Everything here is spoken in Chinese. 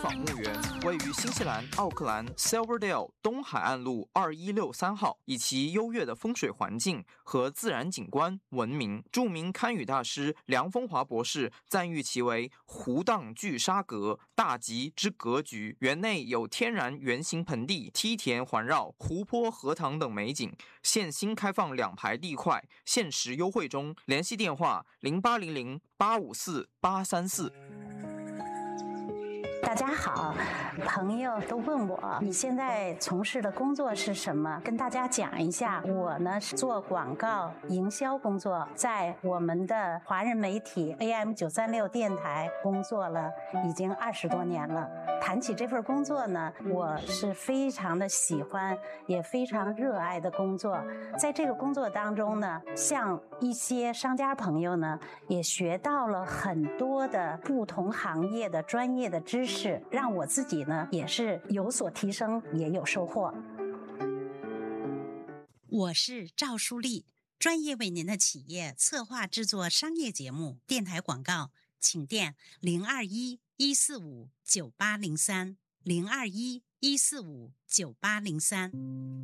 访墓园位于新西兰奥克兰 Silverdale 东海岸路2163号，以其优越的风水环境和自然景观闻名。著名堪舆大师梁风华博士赞誉其为湖荡聚沙阁，大吉之格局。园内有天然圆形盆地、梯田环绕、湖泊、荷塘等美景。现新开放2排地块，限时优惠中。联系电话0800854834。 大家好，朋友都问我你现在从事的工作是什么，跟大家讲一下。我呢是做广告营销工作，在我们的华人媒体 AM936 电台工作了已经20多年了。谈起这份工作呢，我是非常的喜欢，也非常热爱的工作。在这个工作当中呢，像一些商家朋友呢，也学到了很多的不同行业的专业的知识，让我自己呢也是有所提升，也有收获。 我是赵淑丽，专业为您的企业策划制作商业节目、电台广告，请电021-145-9803 021-145-9803。